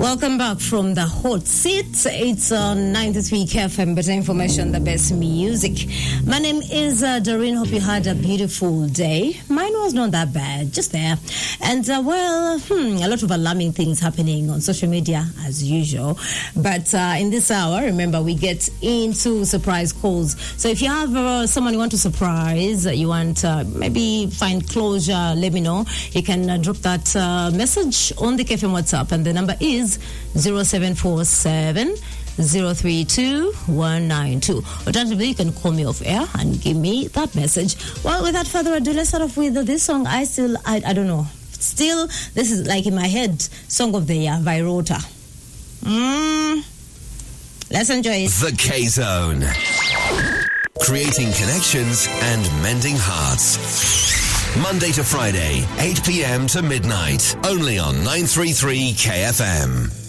Welcome back from the hot seat. It's on 93 KFM, better information, the best music. My name is Doreen. Hope you had a beautiful day. Mine was not that bad, just there. And a lot of alarming things happening on social media as usual. But in this hour, remember, we get into surprise calls. So if you have someone you want to surprise, you want maybe find closure, let me know. You can drop that message on the KFM WhatsApp, and the number is 0747 032 192. Alternatively, you can call me off air and give me that message. Well, without further ado, let's start off with this song. I don't know. Still, this is like in my head, Song of the Year, Virota. Let's enjoy it. The K-Zone. Creating connections and mending hearts. Monday to Friday, 8 p.m. to midnight. Only on 933 KFM.